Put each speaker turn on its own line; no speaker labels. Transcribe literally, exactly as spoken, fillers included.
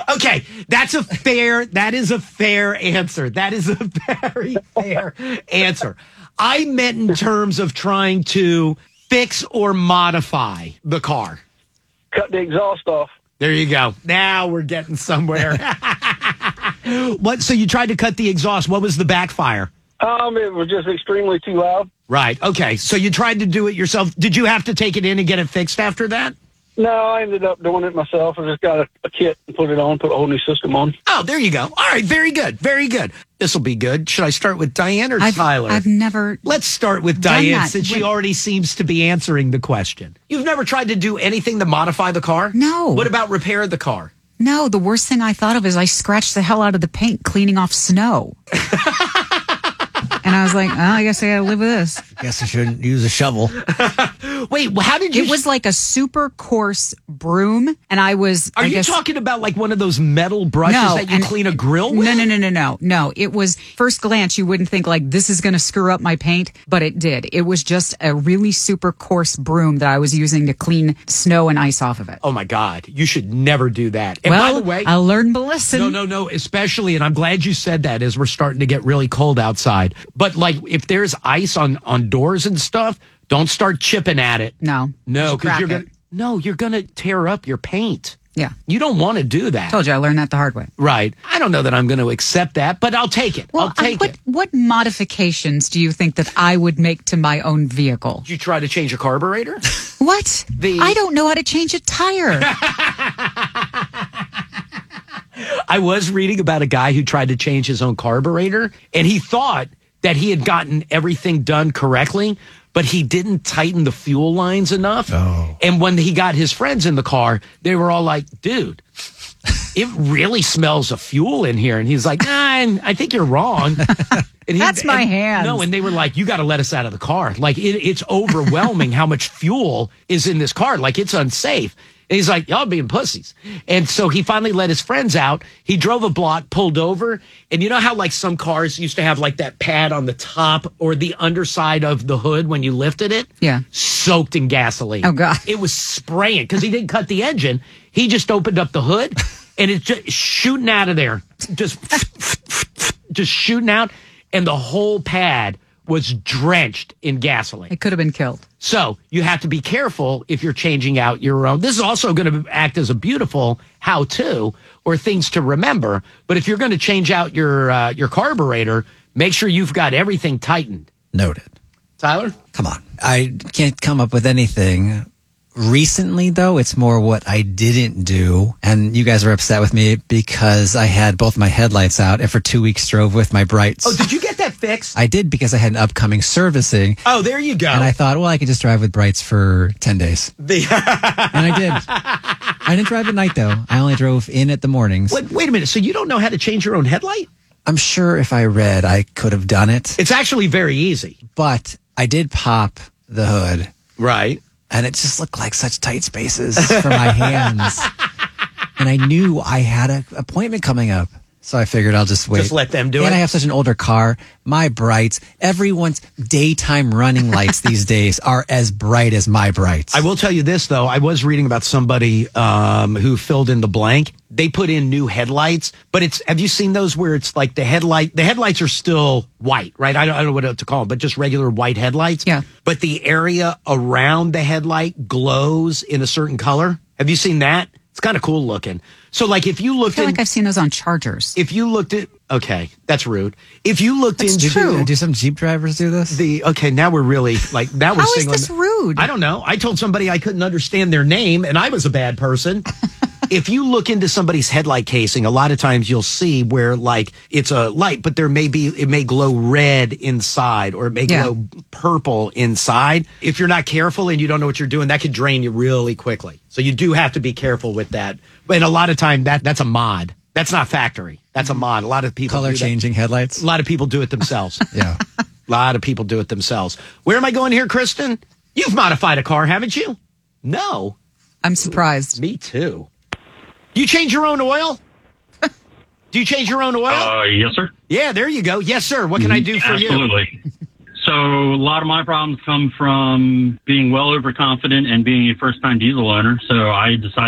Okay, that's a fair, that is a fair answer. That is a very fair answer. I meant in terms of trying to fix or modify the car.
Cut the exhaust off.
There you go. Now we're getting somewhere. What? So you tried to cut the exhaust. What was the backfire?
Um, it was just extremely too loud.
Right. Okay. So you tried to do it yourself. Did you have to take it in and get it fixed after that?
No, I ended up doing it myself. I just got a, a kit and put it on, put a whole new system on.
Oh, there you go. All right. Very good. Very good. This will be good. Should I start with Diane or
I've,
Tyler?
I've never.
Let's start with
done
Diane
that.
since she
Wait.
already seems to be answering the question. You've never tried to do anything to modify the car?
No.
What about repair the car?
No, the worst thing I thought of is I scratched the hell out of the paint cleaning off snow. And I was like, oh, I guess I gotta live with this.
Guess I shouldn't use a shovel.
Wait, well, how did you...
It was like a super coarse broom, and I was...
Are
I
you
guess,
talking about like one of those metal brushes
no,
that you
and-
clean a grill with?
No, no, no, no, no, no. It was, first glance, you wouldn't think like this is going to screw up my paint, but it did. It was just a really super coarse broom that I was using to clean snow and ice off of it.
Oh, my God. You should never do that. And
well,
by the way...
I learned to listen.
No, no, no. Especially, and I'm glad you said that as we're starting to get really cold outside. But like if there's ice on, on doors and stuff, don't start chipping at it.
No.
No,
Just
because
crack
you're
it.
going to... No, you're going to tear up your paint.
Yeah.
You don't want to do that.
Told you, I learned that the hard way.
Right. I don't know that I'm going to accept that, but I'll take it.
Well,
I'll take
what,
it.
what modifications do you think that I would make to my own vehicle?
Did you try to change a carburetor?
What?
The-
I don't know how to change a tire.
I was reading about a guy who tried to change his own carburetor, and he thought that he had gotten everything done correctly, but he didn't tighten the fuel lines enough.
Oh.
And when he got his friends in the car, they were all like, dude, it really smells of fuel in here. And he's like, nah, I think you're wrong. And he,
That's my
and,
hands.
No, and they were like, you got to let us out of the car. Like, it, it's overwhelming how much fuel is in this car. Like, it's unsafe. And he's like, y'all being pussies. And so he finally let his friends out. He drove a block, pulled over. And you know how like some cars used to have like that pad on the top or the underside of the hood when you lifted it?
Yeah.
Soaked in gasoline.
Oh, God.
It was spraying because he didn't cut the engine. He just opened up the hood and it's just shooting out of there. Just, just shooting out. And the whole pad was drenched in gasoline.
It could have been killed.
So you have to be careful if you're changing out your own. This is also going to act as a beautiful how-to or things to remember. But if you're going to change out your uh, your carburetor, make sure you've got everything tightened.
Noted.
Tyler?
Come on. I can't come up with anything. Recently, though, it's more what I didn't do. And you guys are upset with me because I had both my headlights out and for two weeks drove with my brights.
Oh, did you get that fixed?
I did because I had an upcoming servicing.
Oh, there you go.
And I thought, well, I could just drive with brights for ten days.
The
And I did. I didn't drive at night, though. I only drove in at the mornings.
wait, wait a minute. So you don't know how to change your own headlight?
I'm sure if I read, I could have done it.
It's actually very easy.
But I did pop the hood.
Right.
And it just looked like such tight spaces for my hands. And I knew I had an appointment coming up. So I figured I'll just wait.
Just let them do
and
it?
And I have such an older car. My brights, everyone's daytime running lights these days are as bright as my brights.
I will tell you this, though. I was reading about somebody um, who filled in the blank. They put in new headlights, but it's, have you seen those where it's like the headlight, the headlights are still white, right? I don't, I don't know what to call them, but just regular white headlights.
Yeah.
But the area around the headlight glows in a certain color. Have you seen that? It's kind of cool looking. So like if you
I
looked
feel
in,
like I've seen those on Chargers.
if you looked at, okay, that's rude. If you looked
That's
into
true.
do, do some Jeep drivers do this?
the, okay, now we're really like, now we're
How is
singling.
this rude?
I don't know. I told somebody I couldn't understand their name and I was a bad person. If you look into somebody's headlight casing, a lot of times you'll see where like it's a light, but there may be, it may glow red inside or it may
Yeah.
glow purple inside. If you're not careful and you don't know what you're doing, that could drain you really quickly. So you do have to be careful with that. But a lot of time that that's a mod. That's not factory. That's a mod. A lot of people
Color
do that.
changing headlights?
A lot of people do it themselves.
Yeah.
A lot of people do it themselves. Where am I going here, Kristen? You've modified a car, haven't you? No.
I'm surprised.
Me too. You change your own oil? Do you change your own oil?
Uh, yes, sir.
Yeah, there you go. Yes, sir. What can I do for you?
Absolutely. So a lot of my problems come from being well overconfident and being a first-time diesel owner. So I decided